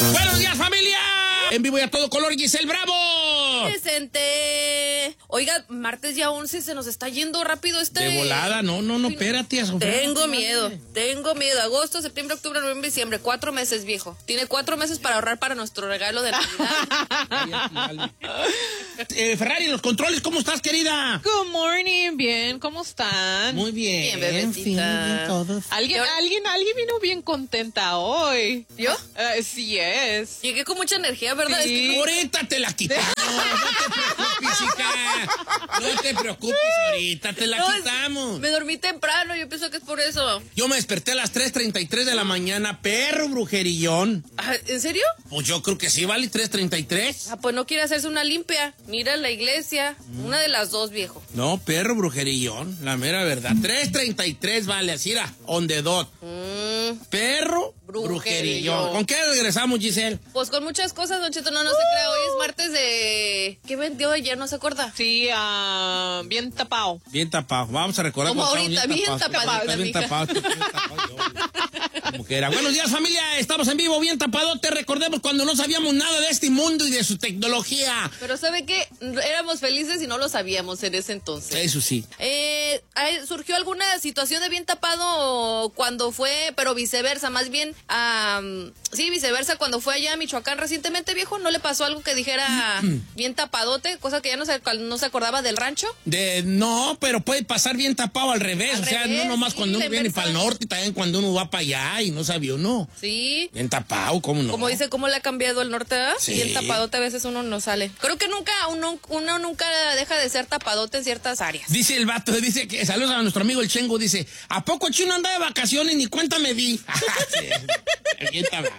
¡Buenos días, familia! En vivo y a todo color, Giselle Bravo. Presente. Oiga, martes ya 11, se nos está yendo rápido De volada, no, espérate. Tengo miedo. Agosto, septiembre, octubre, noviembre, diciembre. 4 meses, viejo. Tiene 4 meses para ahorrar para nuestro regalo de Navidad. Ferrari, los controles, ¿cómo estás, querida? Good morning, bien, ¿cómo están? Muy bien. Bien, bebecita. Todos. ¿Alguien vino bien contenta hoy. ¿Yo? Sí es. Llegué con mucha energía, ¿verdad? Sí. Es que Ahorita te la quitamos. No te preocupes, chica. No te preocupes, ahorita te la quitamos. Me dormí temprano, yo pienso que es por eso. Yo me desperté a las 3:33 de la mañana, perro brujerillón. Ah, ¿en serio? Pues yo creo que sí, vale, 3:33. Ah, pues no quiere hacerse una limpia. Mira la iglesia. Una de las dos, viejo. No, perro brujerillón, la mera verdad. 3:33 vale, así era, on the dot. Perro brujerillón. ¿Con qué regresamos, Giselle? Pues con muchas cosas, Don Cheto, no se crea. Hoy es martes de... ¿Qué vendió ayer? ¿No se acuerda? Sí, bien tapado. Bien tapado. Vamos a recordar. Como cuando ahorita, estábamos bien tapadita, Bien mija. tapado. Como que era. Buenos días, familia. Estamos en vivo, bien tapadote. Recordemos cuando no sabíamos nada de este mundo y de su tecnología. Pero ¿sabe qué? Éramos felices y no lo sabíamos en ese entonces. Eso sí. ¿Surgió alguna situación de bien tapado cuando fue, pero viceversa, más bien, sí, viceversa, cuando fue allá a Michoacán recientemente, viejo? ¿No le pasó algo que dijera bien tapadote? Cosa que ya no se acordaba del rancho. No, pero puede pasar bien tapado al revés. Al o sea, revés, no nomás sí, cuando uno la viene inversa. para el norte y también cuando uno va para allá y no sabía uno. Sí. Bien tapado, ¿cómo no? Como dice, ¿cómo le ha cambiado el norte? ¿Verdad? Sí. Bien tapadote a veces uno no sale. Creo que uno nunca deja de ser tapadote en ciertas áreas. Dice el vato, dice que saludos a nuestro amigo el Chengo, dice, ¿a poco Chino anda de vacaciones ni cuenta me di? Sí, bien tapado.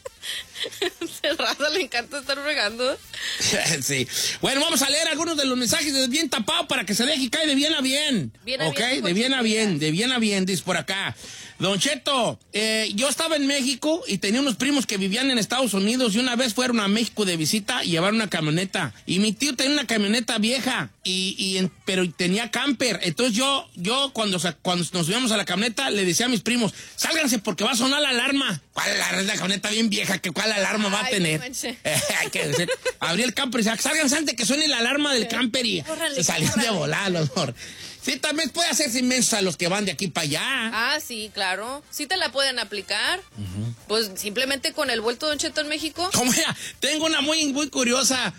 El raza le encanta estar regando. Sí. Bueno, vamos a leer algunos de los mensajes de bien tapado para que se deje caer de bien a bien. Bien a ¿Ok? bien, De bien a bien, días. de bien a bien, dice por acá. Don Cheto, yo estaba en México y tenía unos primos que vivían en Estados Unidos y una vez fueron a México de visita y llevaron una camioneta. Y mi tío tenía una camioneta vieja, pero tenía camper. Entonces yo cuando nos subíamos a la camioneta le decía a mis primos, sálganse porque va a sonar la alarma. ¿Cuál alarma? Es la camioneta bien vieja, ¿cuál alarma va a tener? Hay que decir, abrí el camper y decía, sálganse antes que suene la alarma del camper y Córrale, se salían de córrale. volar los morros. Sí, también puede hacerse inmenso a los que van de aquí para allá. Ah, sí, claro. Sí te la pueden aplicar. Pues simplemente con el vuelto Don Cheto en México. Como ya, tengo una muy curiosa,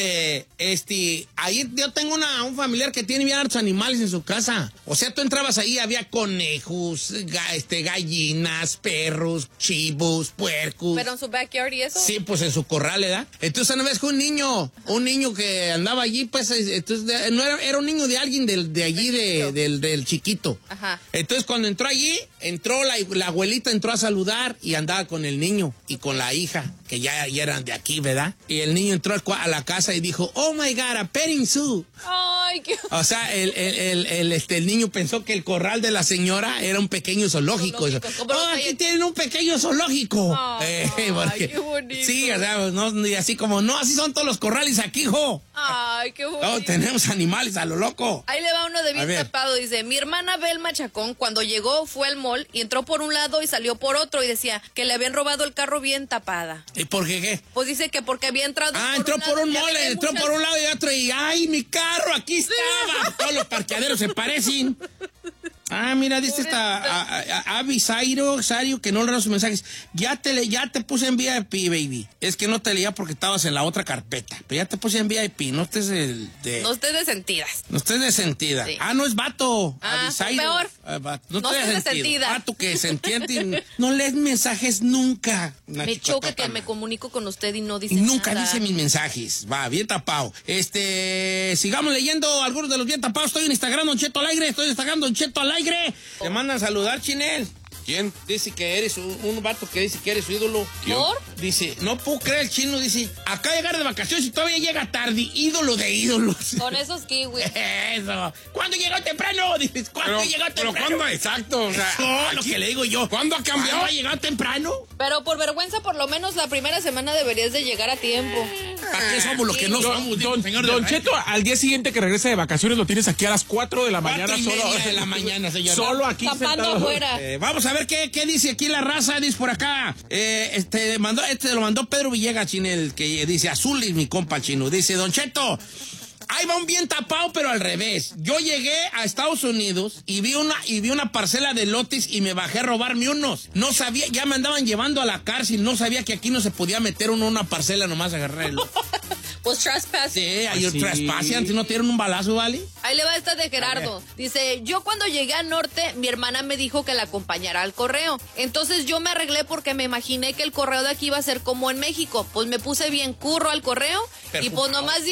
ahí yo tengo un familiar que tiene bien hartos animales en su casa. O sea, tú entrabas ahí, había conejos, gallinas, perros, chivos, puercos. Pero en su backyard y eso. Sí, pues en su corral, ¿verdad? Entonces una vez que un niño que andaba allí, pues, entonces, no era un niño de alguien de allí, del chiquito. Ajá. Entonces cuando entró allí, la abuelita entró a saludar y andaba con el niño y con la hija, que ya eran de aquí, ¿verdad? Y el niño entró a la casa y dijo, oh my God, a petting zoo. Ay, qué... O sea, el niño pensó que el corral de la señora era un pequeño zoológico. Como los Aquí hay- tienen un pequeño zoológico. Ay, Porque- qué bonito. Sí, o sea, no, y así como, no, así son todos los corrales aquí, hijo. Ay, qué bonito. No, tenemos animales a lo loco. Ahí le va uno de A bien ver. tapado. Dice, mi hermana Belma Chacón, cuando llegó, fue al mall y entró por un lado y salió por otro. Y decía que le habían robado el carro bien tapada. ¿Y por qué? Pues dice que porque había entrado Entró por un lado, mole, ya entró muchas- por un lado y otro y ¡ay, mi carro! ¡Aquí estaba! Todos los parqueaderos se parecen. Mira, dice esta Avi Sario, que no leo sus mensajes. Ya te puse en VIP, baby. Es que no te leía porque estabas en la otra carpeta. Pero ya te puse en VIP, no estés No estés de sentidas. No estés de sentida. Sí. No es vato. Ah, Avisairo. peor. No No estés estés de sentida. Vato que se entiende. No lees mensajes nunca. Una Me choca chicotota, que me man. comunico con usted y no dice Y nunca nada. dice mis mensajes. Va, bien tapado. Sigamos leyendo algunos de los bien tapados. Estoy en Instagram, Don Cheto Alegre. Estoy en Instagram, Don Cheto Alegre. Te mandan saludar, Chinel. ¿Quién? Dice que eres un vato que dice que eres su ídolo. ¿Por? Dice, no puedo creer, el chino dice, acá llegar de vacaciones y todavía llega tarde. Ídolo de ídolos. Con esos kiwis. Eso. ¿Cuándo llegó temprano? Dices, ¿cuándo llegó temprano? ¿Pero cuándo exacto? O sea, No, lo que le digo yo. ¿Cuándo ha cambiado? ¿Cuándo ha llegado temprano? Pero por vergüenza, por lo menos la primera semana deberías de llegar a tiempo. ¿Para qué somos los que no somos? Don Cheto, al día siguiente que regresa de vacaciones lo tienes aquí a las 4 de la mañana. 4:30 de la mañana, señor. Solo aquí Tapando sentado. afuera. Vamos a ver qué dice aquí la raza. Dice por acá. Lo mandó Pedro Villegas, Chinel, que dice azul y mi compa Chino. Dice, Don Cheto, ahí va un bien tapado, pero al revés. Yo llegué a Estados Unidos y vi una parcela de lotes y me bajé a robarme unos. No sabía, ya me andaban llevando a la cárcel. No sabía que aquí no se podía meter uno en una parcela nomás agarrar el lote. Pues trespass. Sí, hay un trespass. Antes no te dieron un balazo, ¿vale? Ahí le va esta de Gerardo. Dice, yo cuando llegué al norte, mi hermana me dijo que la acompañara al correo. Entonces yo me arreglé porque me imaginé que el correo de aquí iba a ser como en México. Pues me puse bien curro al correo y pues nomás